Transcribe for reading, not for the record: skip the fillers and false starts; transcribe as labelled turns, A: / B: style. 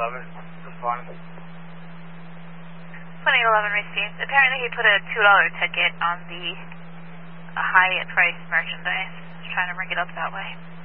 A: 2811. Respond.
B: 2811 received. Apparently he put a $2 ticket on the high price merchandise. He's trying to bring it up that way.